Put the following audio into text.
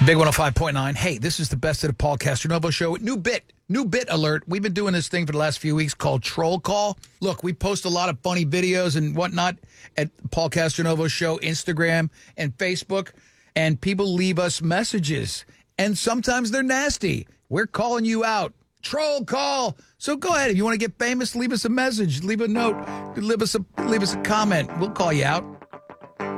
Big 105.9. Hey, this is the Best of the Paul Castronovo Show. New bit alert. We've been doing this thing for the last few weeks called Troll Call. Look, we post a lot of funny videos and whatnot at Paul Castronovo Show, Instagram and Facebook, and people leave us messages, and sometimes they're nasty. We're calling you out. Troll Call. So go ahead. If you want to get famous, leave us a message, leave a note, leave us a comment. We'll call you out.